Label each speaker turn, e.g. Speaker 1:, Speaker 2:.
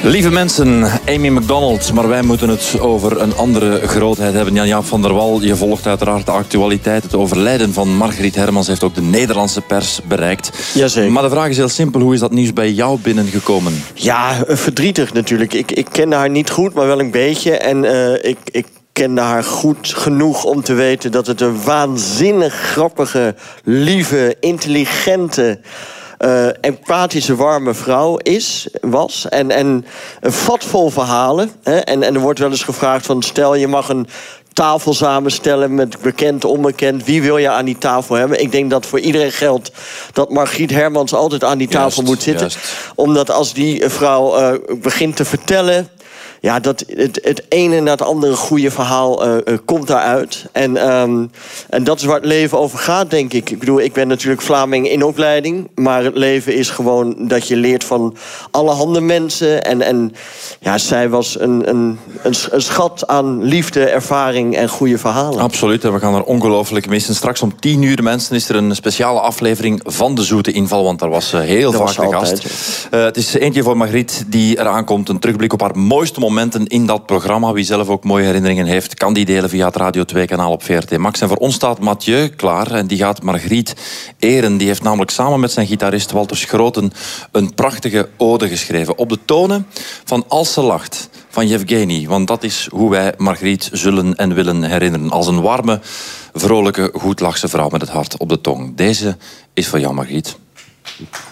Speaker 1: Lieve mensen, Amy McDonald, maar wij moeten het over een andere grootheid hebben. Jan-Jaap van der Wal, je volgt uiteraard de actualiteit. Het overlijden van Margriet Hermans heeft ook de Nederlandse pers bereikt.
Speaker 2: Jazeker.
Speaker 1: Maar de vraag is heel simpel, hoe is dat nieuws bij jou binnengekomen?
Speaker 2: Ja, verdrietig natuurlijk. Ik kende haar niet goed, maar wel een beetje. En ik kende haar goed genoeg om te weten dat het een waanzinnig grappige, lieve, intelligente, empathische, warme vrouw was. En een vat vol verhalen. Hè? En er wordt wel eens gevraagd van, stel je mag een tafel samenstellen met bekend, onbekend. Wie wil je aan die tafel hebben? Ik denk dat voor iedereen geldt dat Margriet Hermans altijd aan die tafel moet zitten. Omdat als die vrouw begint te vertellen, ja, dat het ene na het andere goede verhaal komt daaruit. En dat is waar het leven over gaat, denk ik. Ik bedoel, ik ben natuurlijk Vlaming in opleiding, maar het leven is gewoon dat je leert van allerhande mensen. En ja, zij was een schat aan liefde, ervaring en goede verhalen.
Speaker 1: Absoluut, en we gaan er ongelooflijk missen. Straks om 10:00, mensen, is er een speciale aflevering van De Zoete Inval, want daar was heel vaak de gast. Het is eentje voor Margriet die eraan komt. Een terugblik op haar mooiste momenten in dat programma. Wie zelf ook mooie herinneringen heeft, kan die delen via het Radio 2-kanaal op VRT Max. En voor ons staat Mathieu klaar en die gaat Margriet eren. Die heeft namelijk samen met zijn gitarist Walter Schroten een prachtige ode geschreven. Op de tonen van Als ze lacht, van Yevgeny. Want dat is hoe wij Margriet zullen en willen herinneren. Als een warme, vrolijke, goedlachse vrouw met het hart op de tong. Deze is voor jou, Margriet.